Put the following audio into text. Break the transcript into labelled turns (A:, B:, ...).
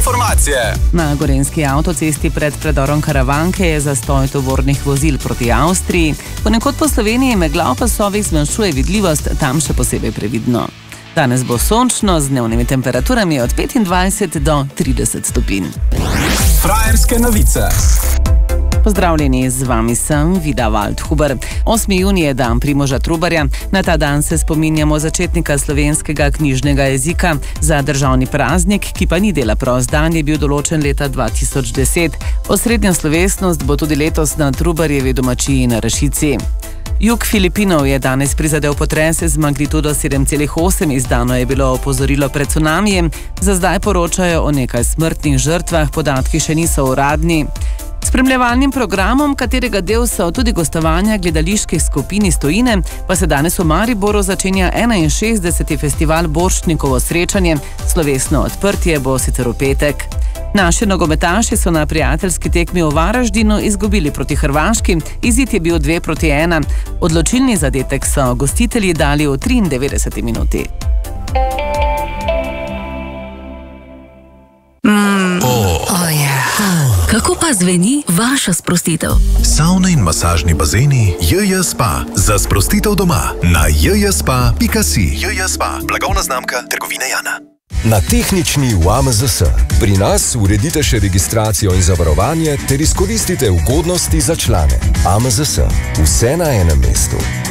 A: informacije.
B: Na gorenjski avtocesti pred predorom Karavanke je zastoj tovornih vozil proti Avstriji. Ponekod po Sloveniji megla v pasovih zmanjšuje vidljivost, tam še posebej previdno. Danes bo sončno z dnevnimi temperaturami od 25 do 30 stopinj.
A: Frajerske novice.
B: Pozdravljeni, z vami sem Vida Waldhuber. 8. junij je dan Primoža Trubarja. Na ta dan se spominjamo začetnika slovenskega knjižnega jezika. Za državni praznik, ki pa ni dela prost dan, je bil določen leta 2010. Osrednja slovesnost bo tudi letos na Trubarjevi domačiji na Rašici. Jug Filipinov je danes prizadel potres z magnitudo 7,8. Izdano je bilo opozorilo pred cunamijem. Za zdaj poročajo o nekaj smrtnih žrtvah, podatki še niso uradni. Spremljevalnim programom, katerega del so tudi gostovanja gledaliških skupin iz tujine, pa se danes v Mariboru začenja 61. festival Borštnikovo srečanje. Slovesno odprtje bo sicer v petek. Naši nogometaši so na prijateljski tekmi v Varaždinu izgubili proti Hrvaški. Izid je bil 2-1. Odločilni zadetek so gostitelji dali v 93. minuti.
C: Kako pa zveni vaša sprostitev?
D: Savne in masažni bazeni JJ Spa. Za sprostitev doma na jjspa.si. JJ Spa, blagovna znamka trgovine Jana.
E: Na tehnični v AMZS. Pri nas uredite še registracijo in zavarovanje ter izkoristite ugodnosti za člane. AMZS. Vse na enem mestu.